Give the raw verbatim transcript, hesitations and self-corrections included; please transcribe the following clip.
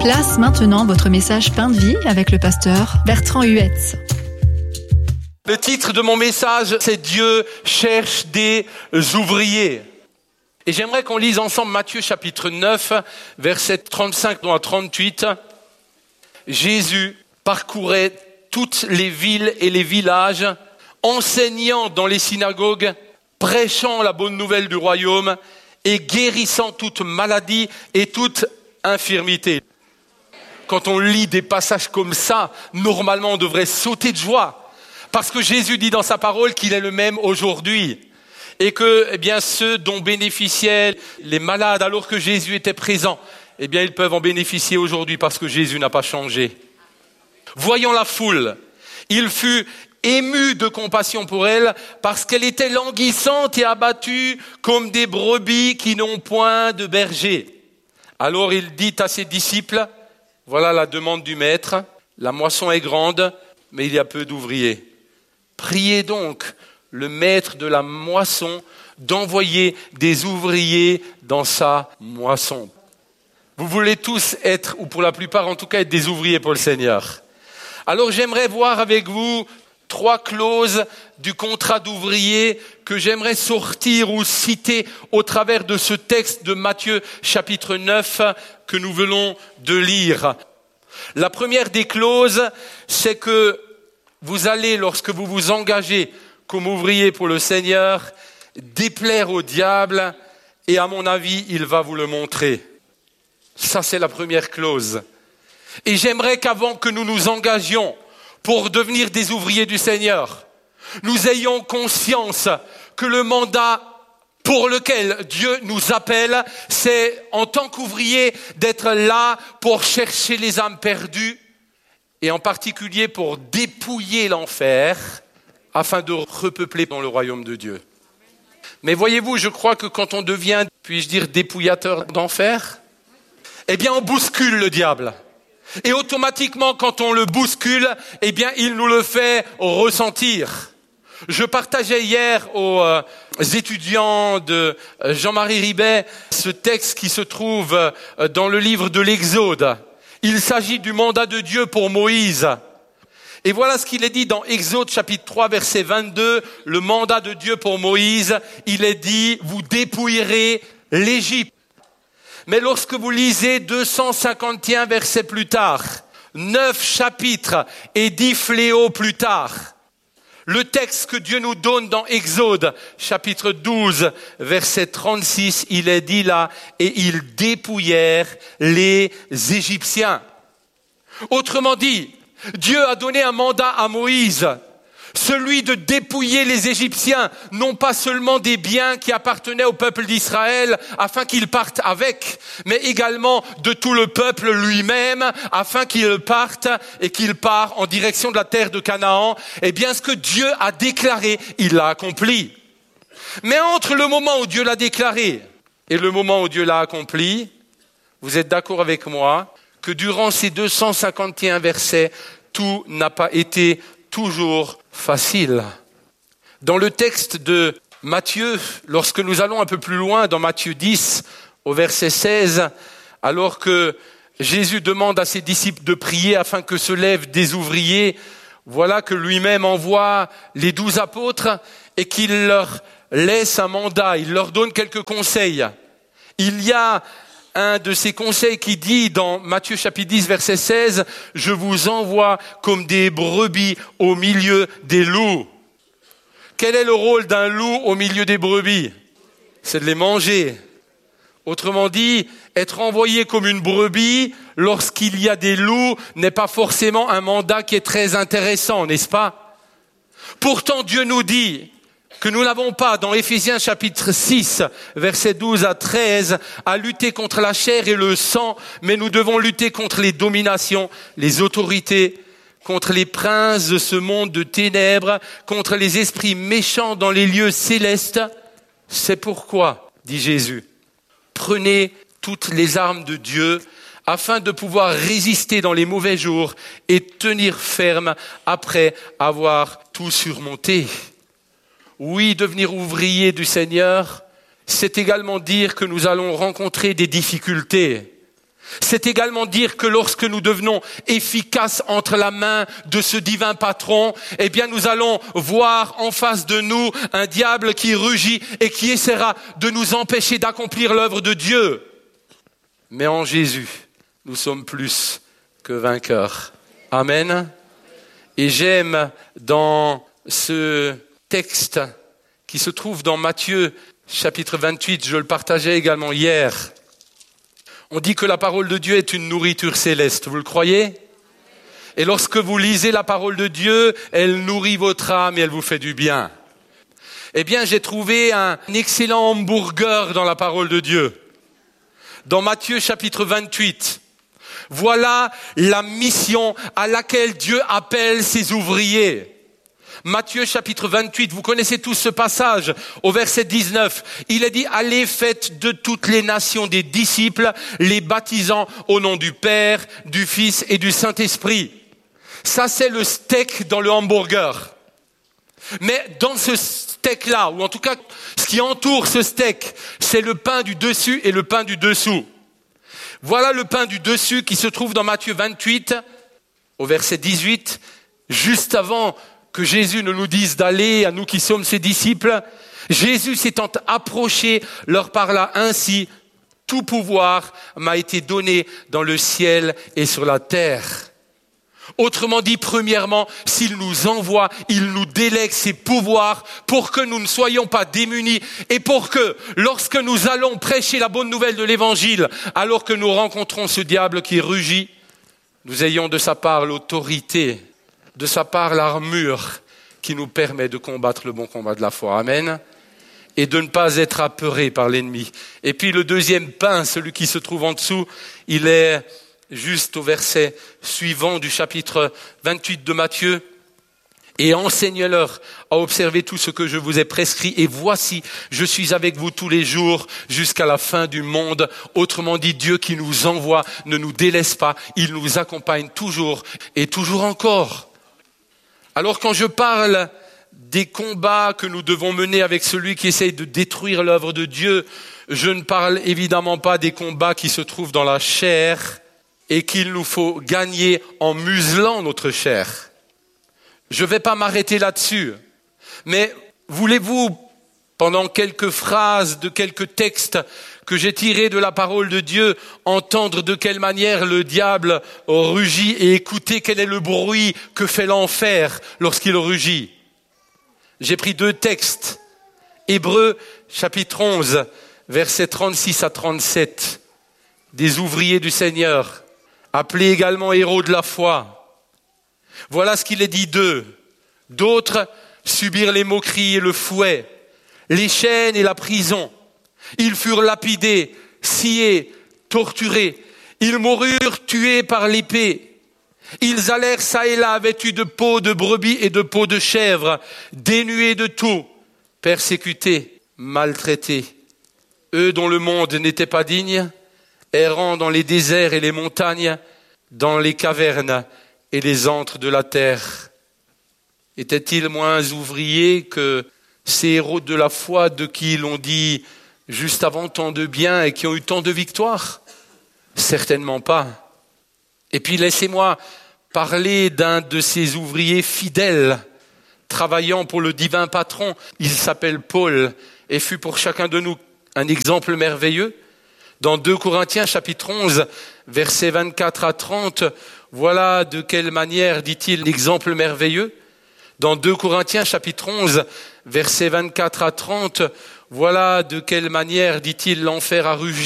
Place maintenant votre message Pain de vie avec le pasteur Bertrand Huetz. Le titre de mon message, c'est « Dieu cherche des ouvriers ». Et j'aimerais qu'on lise ensemble Matthieu chapitre neuf, versets trente-cinq à trente-huit. Jésus parcourait toutes les villes et les villages, enseignant dans les synagogues, prêchant la bonne nouvelle du royaume et guérissant toute maladie et toute infirmité. Quand on lit des passages comme ça, normalement on devrait sauter de joie, parce que Jésus dit dans sa parole qu'il est le même aujourd'hui. Et que, eh bien, ceux dont bénéficiaient les malades alors que Jésus était présent, eh bien, ils peuvent en bénéficier aujourd'hui parce que Jésus n'a pas changé. Voyant la foule, il fut ému de compassion pour elle parce qu'elle était languissante et abattue comme des brebis qui n'ont point de berger. Alors il dit à ses disciples, voilà la demande du maître, la moisson est grande, mais il y a peu d'ouvriers. Priez donc le maître de la moisson d'envoyer des ouvriers dans sa moisson. Vous voulez tous être, ou pour la plupart en tout cas, être des ouvriers pour le Seigneur. Alors j'aimerais voir avec vous trois clauses du contrat d'ouvrier que j'aimerais sortir ou citer au travers de ce texte de Matthieu chapitre neuf que nous venons de lire. La première des clauses, c'est que vous allez, lorsque vous vous engagez comme ouvrier pour le Seigneur, déplaire au diable, et à mon avis, il va vous le montrer. Ça, c'est la première clause. Et j'aimerais qu'avant que nous nous engagions pour devenir des ouvriers du Seigneur, nous ayons conscience que le mandat pour lequel Dieu nous appelle, c'est en tant qu'ouvrier d'être là pour chercher les âmes perdues, et en particulier pour dépouiller l'enfer, afin de repeupler dans le royaume de Dieu. Mais voyez-vous, je crois que quand on devient, puis-je dire, dépouillateur d'enfer, eh bien on bouscule le diable. Et automatiquement, quand on le bouscule, eh bien il nous le fait ressentir. Je partageais hier aux euh, étudiants de euh, Jean-Marie Ribet ce texte qui se trouve euh, dans le livre de l'Exode. Il s'agit du mandat de Dieu pour Moïse. Et voilà ce qu'il est dit dans Exode chapitre trois verset vingt-deux, le mandat de Dieu pour Moïse, il est dit, vous dépouillerez l'Égypte. Mais lorsque vous lisez deux cent cinquante et un versets plus tard, neuf chapitres et dix fléaux plus tard, le texte que Dieu nous donne dans Exode chapitre douze verset trente-six, il est dit là, et ils dépouillèrent les Égyptiens. Autrement dit, Dieu a donné un mandat à Moïse, celui de dépouiller les Égyptiens, non pas seulement des biens qui appartenaient au peuple d'Israël afin qu'ils partent avec, mais également de tout le peuple lui-même afin qu'il parte et qu'il part en direction de la terre de Canaan. Eh bien, ce que Dieu a déclaré, il l'a accompli. Mais entre le moment où Dieu l'a déclaré et le moment où Dieu l'a accompli, vous êtes d'accord avec moi que durant ces deux cent cinquante et un versets, tout n'a pas été toujours facile. Dans le texte de Matthieu, lorsque nous allons un peu plus loin, dans Matthieu dix, au verset seize, alors que Jésus demande à ses disciples de prier afin que se lèvent des ouvriers, voilà que lui-même envoie les douze apôtres et qu'il leur laisse un mandat, il leur donne quelques conseils. Il y a un de ces conseils qui dit dans Matthieu chapitre dix verset seize, « Je vous envoie comme des brebis au milieu des loups ». Quel est le rôle d'un loup au milieu des brebis ? C'est de les manger. Autrement dit, être envoyé comme une brebis lorsqu'il y a des loups n'est pas forcément un mandat qui est très intéressant, n'est-ce pas ? Pourtant, Dieu nous dit que nous n'avons pas, dans Éphésiens chapitre six, versets douze à treize, à lutter contre la chair et le sang, mais nous devons lutter contre les dominations, les autorités, contre les princes de ce monde de ténèbres, contre les esprits méchants dans les lieux célestes. C'est pourquoi, dit Jésus, prenez toutes les armes de Dieu afin de pouvoir résister dans les mauvais jours et tenir ferme après avoir tout surmonté. Oui, devenir ouvrier du Seigneur, c'est également dire que nous allons rencontrer des difficultés. C'est également dire que lorsque nous devenons efficaces entre la main de ce divin patron, eh bien nous allons voir en face de nous un diable qui rugit et qui essaiera de nous empêcher d'accomplir l'œuvre de Dieu. Mais en Jésus, nous sommes plus que vainqueurs. Amen. Et j'aime dans ce texte qui se trouve dans Matthieu chapitre vingt-huit, je le partageais également hier. On dit que la parole de Dieu est une nourriture céleste, vous le croyez ? Et lorsque vous lisez la parole de Dieu, elle nourrit votre âme et elle vous fait du bien. Eh bien, j'ai trouvé un excellent hamburger dans la parole de Dieu. Dans Matthieu chapitre vingt-huit, voilà la mission à laquelle Dieu appelle ses ouvriers. Matthieu chapitre vingt-huit, vous connaissez tous ce passage, au verset dix-neuf. Il est dit, allez, faites de toutes les nations des disciples, les baptisant au nom du Père, du Fils et du Saint-Esprit. Ça, c'est le steak dans le hamburger. Mais dans ce steak-là, ou en tout cas, ce qui entoure ce steak, c'est le pain du dessus et le pain du dessous. Voilà le pain du dessus qui se trouve dans Matthieu vingt-huit, au verset dix-huit, juste avant que Jésus ne nous dise d'aller, à nous qui sommes ses disciples. Jésus s'étant approché, leur parla ainsi, tout pouvoir m'a été donné dans le ciel et sur la terre. Autrement dit, premièrement, s'il nous envoie, il nous délègue ses pouvoirs pour que nous ne soyons pas démunis et pour que, lorsque nous allons prêcher la bonne nouvelle de l'évangile, alors que nous rencontrons ce diable qui rugit, nous ayons de sa part l'autorité, de sa part l'armure qui nous permet de combattre le bon combat de la foi. Amen. Et de ne pas être apeuré par l'ennemi. Et puis le deuxième pain, celui qui se trouve en dessous, il est juste au verset suivant du chapitre vingt-huit de Matthieu. Et enseigne-leur à observer tout ce que je vous ai prescrit. Et voici, je suis avec vous tous les jours jusqu'à la fin du monde. Autrement dit, Dieu qui nous envoie ne nous délaisse pas. Il nous accompagne toujours et toujours encore. Alors quand je parle des combats que nous devons mener avec celui qui essaye de détruire l'œuvre de Dieu, je ne parle évidemment pas des combats qui se trouvent dans la chair et qu'il nous faut gagner en muselant notre chair. Je ne vais pas m'arrêter là-dessus, mais voulez-vous, pendant quelques phrases de quelques textes que j'ai tirés de la parole de Dieu, entendre de quelle manière le diable rugit et écouter quel est le bruit que fait l'enfer lorsqu'il rugit. J'ai pris deux textes. Hébreux, chapitre onze, versets trente-six à trente-sept. Des ouvriers du Seigneur, appelés également héros de la foi. Voilà ce qu'il est dit d'eux. D'autres subirent les moqueries et le fouet, les chaînes et la prison. Ils furent lapidés, sciés, torturés. Ils moururent tués par l'épée. Ils allèrent çà et là vêtus de peau de brebis et de peau de chèvre, dénués de tout, persécutés, maltraités. Eux dont le monde n'était pas digne, errant dans les déserts et les montagnes, dans les cavernes et les antres de la terre. Étaient-ils moins ouvriers que ces héros de la foi de qui l'on dit juste avant tant de bien et qui ont eu tant de victoires? Certainement pas. Et puis laissez-moi parler d'un de ces ouvriers fidèles, travaillant pour le divin patron. Il s'appelle Paul et fut pour chacun de nous un exemple merveilleux. Dans deux Corinthiens chapitre onze, versets vingt-quatre à trente, voilà de quelle manière dit-il l'exemple merveilleux. Dans deux Corinthiens chapitre onze, versets vingt-quatre à trente, voilà de quelle manière dit-il l'enfer a rugi.